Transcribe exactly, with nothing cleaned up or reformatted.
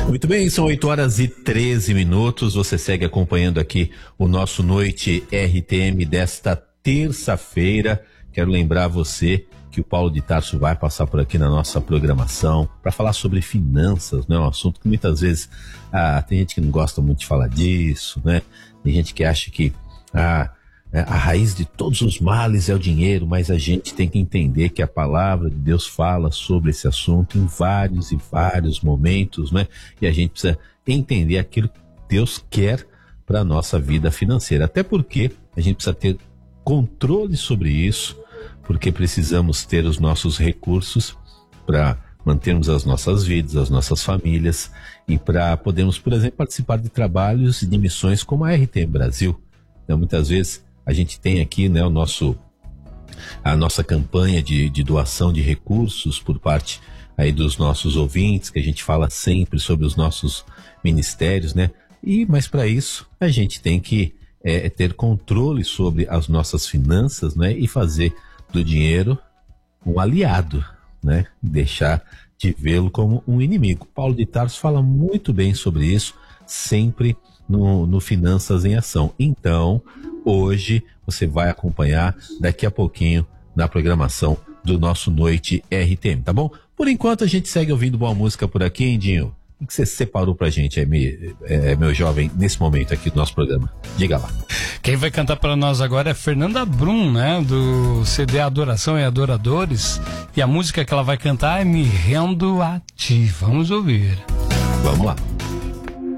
Muito bem, são oito horas e treze minutos. Você segue acompanhando aqui o nosso Noite R T M desta terça-feira. Quero lembrar você que o Paulo de Tarso vai passar por aqui na nossa programação para falar sobre finanças, né? Um assunto que muitas vezes ah, tem gente que não gosta muito de falar disso, né? Tem gente que acha que ah, a raiz de todos os males é o dinheiro, mas a gente tem que entender que a palavra de Deus fala sobre esse assunto em vários e vários momentos, né? E a gente precisa entender aquilo que Deus quer para a nossa vida financeira. Até porque a gente precisa ter controle sobre isso, porque precisamos ter os nossos recursos para mantermos as nossas vidas, as nossas famílias e para podermos, por exemplo, participar de trabalhos e de missões como a R T M Brasil. Então, muitas vezes a gente tem aqui, né, o nosso, a nossa campanha de, de doação de recursos por parte aí dos nossos ouvintes, que a gente fala sempre sobre os nossos ministérios, né? E, mas para isso a gente tem que é, ter controle sobre as nossas finanças, né? E fazer do dinheiro um aliado, né? Deixar de vê-lo como um inimigo. Paulo de Tarso fala muito bem sobre isso, sempre no, no Finanças em Ação. Então, hoje você vai acompanhar daqui a pouquinho na programação do nosso Noite R T M, tá bom? Por enquanto a gente segue ouvindo boa música por aqui, hein, Dinho? O que você separou pra gente, é, é, meu jovem, nesse momento aqui do nosso programa? Diga lá. Quem vai cantar para nós agora é Fernanda Brum, né? Do C D Adoração e Adoradores. E a música que ela vai cantar é Me Rendo a Ti. Vamos ouvir. Vamos lá.